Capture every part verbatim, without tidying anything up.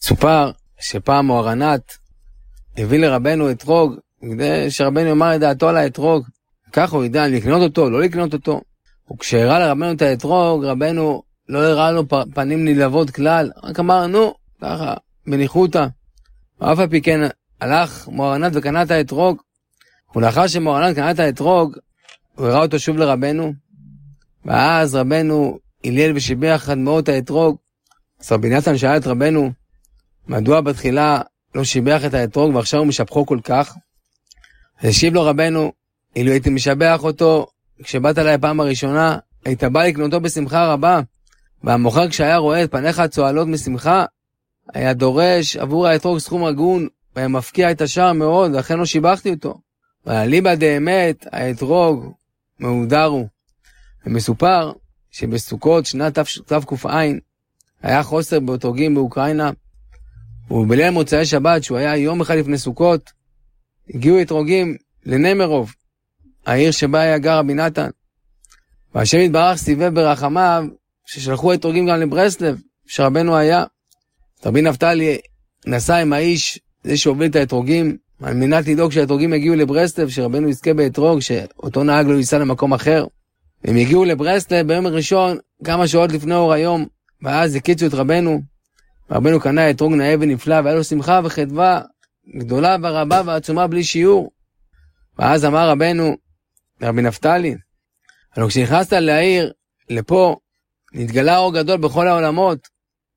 סופר שפעם מוהר"נת הביא לרבנו אתרוג, כדי שרבנו יאמר את דעתו על האתרוג, כך הוא ידע לקנות אותו, לא לקנות אותו. וכשהראה לרבנו את האתרוג, רבנו לא הראה לו פנים נלהבות כלל, רק אמר, נו, ככה, בניחותא. ואף על פי כן הלך מוהר"נת וקנה את האתרוג, ולאחר שמוהר"נת קנה את האתרוג, הוא הראה אותו שוב לרבנו, ואז רבנו הלל ושיבח עד מאוד את האתרוג. אז רבי נתן שאל את רבנו, מדוע בתחילה לא שיבח את האתרוג ועכשיו הוא משבחו כל כך? אז השיב לו רבנו, אילו הייתי משבח אותו, כשבאת אליי פעם הראשונה, היית בא לקנותו בשמחה רבה, והמוכר כשהיה רואה את פניך צוהלות משמחה, היה דורש עבור האתרוג סכום הגון, והיה מפקיע את השער מאוד, לכן לא שיבחתי אותו. ואליבא דאמת, האתרוג מהודר הוא. ומסופר שבסוכות שנת תק"ע היה חוסר באתרוגים באוקראינה, ובליל מוצאי שבת, שהוא היה יום אחד לפני סוכות, הגיעו אתרוגים לנמרוב, העיר שבה היה גר רבי נתן. והשם יתברך סיבב ברחמיו, ששלחו אתרוגים גם לברסלב, שרבנו היה. רבי נפתלי נסע עם האיש, זה שהוביל את האתרוגים, על מנת לדאוג שהאתרוגים יגיעו לברסלב, שרבנו יזכה באתרוג, שאותו נהג לא ייסע למקום אחר. הם הגיעו לברסלב ביום הראשון, כמה שעות לפני אור היום, ואז הקיצו את רבנו, רבנו קנה אתרוג נאה ונפלא, והיה לו שמחה וחדווה גדולה ורבה ועצומה בלי שיעור. ואז אמר רבנו, רבי נפתלי, הלוא כשנכנסת לעיר, לפה, נתגלה אור גדול בכל העולמות,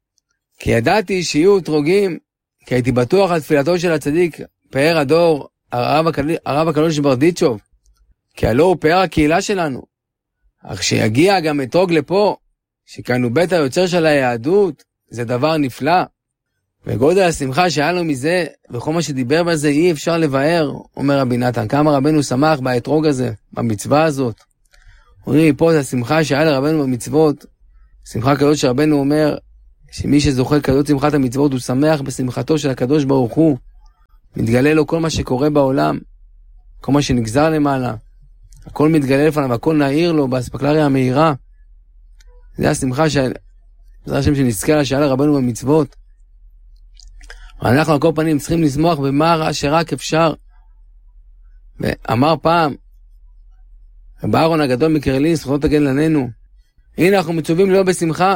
כי ידעתי שיהיו אתרוגים, כי הייתי בטוח על תפילתו של הצדיק, פאר הדור, הרב, הקל... הרב הקדוש ברדיצ'וב, כי הלא הוא פאר הקהילה שלנו. אך שיגיע גם אתרוג לפה, שכאן הוא בית היוצר של היהדות, זה דבר נפלא. וגודל השמחה שהיה לו מזה, וכל מה שדיבר בזה אי אפשר לבאר, אומר רבי נתן. כמה רבנו שמח באתרוג הזה, במצווה הזאת. אומרים פה את השמחה שהיה לרבנו במצוות, שמחה כזאת שרבנו אומר, שמי שזוכה כזאת שמחת המצוות, הוא שמח בשמחתו של הקדוש ברוך הוא, מתגלה לו כל מה שקורה בעולם, כל מה שנגזר למעלה, הכל מתגלה לפניו, הכל נעיר לו באספקלריה המהירה. זה השמחה של... זה השם שנזכה לה שהיה לרבנו במצוות. ואנחנו על כל פנים צריכים לשמוח במה רע שרק אפשר. ואמר פעם, רב אהרון הגדול מקרלין, זכותו תגן לנו, הנה אנחנו מצווים להיות בשמחה.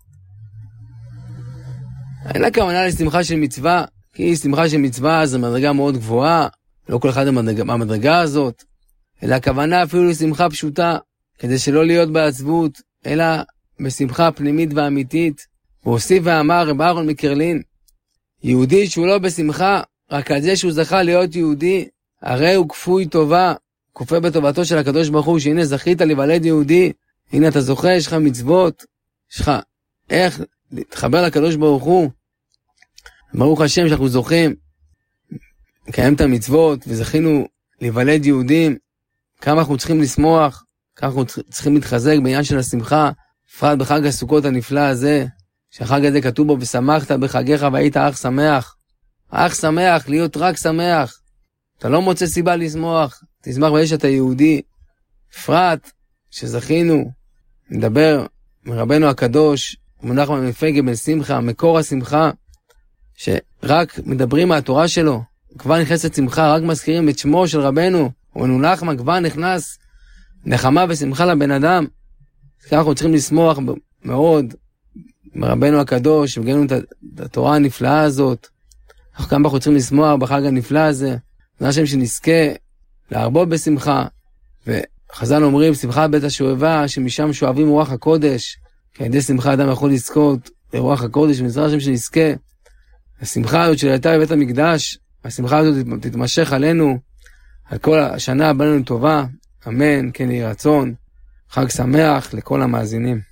אין הכוונה לשמחה של מצווה, כי שמחה של מצווה זו מדרגה מאוד גבוהה, לא כל אחד במדרגה הזאת, אלא הכוונה אפילו לשמחה פשוטה, כדי שלא להיות בעצבות, אלא בשמחה פנימית ואמיתית. והוסיף ואמר רב אהרון מקרלין, יהודי שהוא לא בשמחה, רק על זה שהוא זכה להיות יהודי, הרי הוא כפוי טובה, כופה בטובתו של הקדוש ברוך הוא, שהנה זכית להיוולד יהודי, הנה אתה זוכה, יש לך מצוות, יש לך איך להתחבר לקדוש ברוך הוא. ברוך השם שאנחנו זוכים לקיים את המצוות, וזכינו להיוולד יהודים, כמה אנחנו צריכים לשמוח, כמה אנחנו צריכים להתחזק בעניין של השמחה, בפרט בחג הסוכות הנפלא הזה, שהחג הזה כתוב בו, ושמחת בחגיך והיית אח שמח. אח שמח, להיות רק שמח. אתה לא מוצא סיבה לשמוח, תשמח בזה שאתה יהודי. בפרט שזכינו, נדבר מרבנו הקדוש, מונח ממפגה בן שמחה, מקור השמחה, שרק מדברים מהתורה שלו, כבר נכנסת שמחה, רק מזכירים את שמו של רבנו, ובנו נחמן כבר נכנס נחמה ושמחה לבן אדם. אז אנחנו צריכים לשמוח מאוד מרבנו הקדוש, וגינו את התורה הנפלאה הזאת. אנחנו כמה אנחנו צריכים לשמוח בחג הנפלא הזה, זה השם שנזכה להרבות בשמחה. וחז"ל אומרים, שמחה בית השואבה, שמשם שואבים רוח הקודש, כי על ידי שמחה אדם יכול לזכות לרוח הקודש, וזה השם שנזכה. השמחה הזאת שהייתה בבית המקדש, השמחה הזאת תתמשך עלינו, על כל השנה הבאה לנו טובה, אמן, כן יהי רצון. חג שמח לכל המאזינים.